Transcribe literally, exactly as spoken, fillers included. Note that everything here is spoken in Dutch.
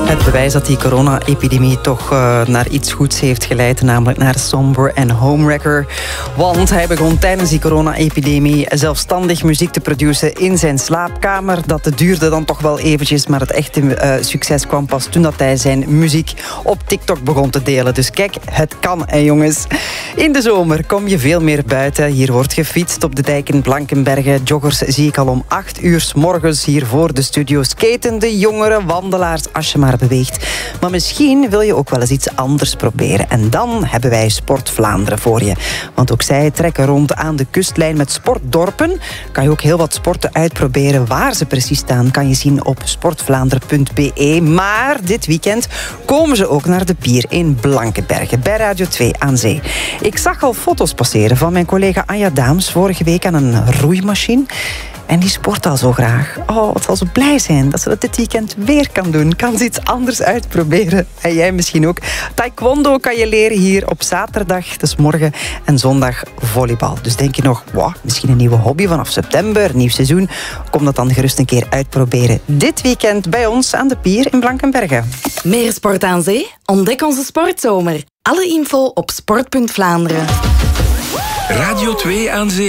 Het bewijs dat die corona-epidemie toch uh, naar iets goeds heeft geleid, namelijk naar Somber en Homewrecker. Want hij begon tijdens die corona-epidemie zelfstandig muziek te produceren in zijn slaapkamer. Dat duurde dan toch wel eventjes, maar het echte uh, succes kwam pas toen dat hij zijn muziek op TikTok begon te delen. Dus kijk, het kan, hè, jongens. In de zomer kom je veel meer buiten. Hier wordt gefietst op de dijk in Blankenberge. Joggers zie ik al om acht uur 's morgens hier voor de studio. Skatende jongeren, wandelaars, als je maar beweegt. Maar misschien wil je ook wel eens iets anders proberen. En dan hebben wij Sport Vlaanderen voor je. Want ook zij trekken rond aan de kustlijn met sportdorpen. Kan je ook heel wat sporten uitproberen. Waar ze precies staan kan je zien op sportvlaanderen punt b e. Maar dit weekend komen ze ook naar de pier in Blankenberge bij Radio twee aan zee. Ik zag al foto's passeren van mijn collega Anja Daams vorige week aan een roeimachine. En die sport al zo graag. Oh, wat zal ze blij zijn dat ze dat dit weekend weer kan doen. Kan ze iets anders uitproberen. En jij misschien ook. Taekwondo kan je leren hier op zaterdag, dus morgen, en zondag volleybal. Dus denk je nog, wow, misschien een nieuwe hobby vanaf september, nieuw seizoen. Kom dat dan gerust een keer uitproberen. Dit weekend bij ons aan de pier in Blankenberge. Meer sport aan zee? Ontdek onze sportzomer. Alle info op sport punt vlaanderen. Radio twee aan zee.